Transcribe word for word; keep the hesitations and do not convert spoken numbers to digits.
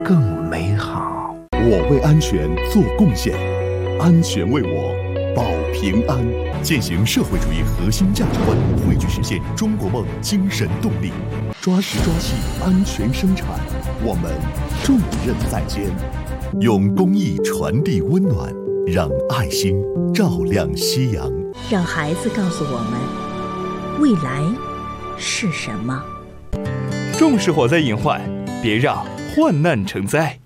更美好。 我为安全做贡献，安全为我保平安。践行社会主义核心价值观，汇聚实现中国梦精神动力，抓实抓细安全生产，我们重任在肩。用公益传递温暖，让爱心照亮夕阳。 让孩子告诉我们，未来是什么？ 重视火灾隐患，别让患难成灾。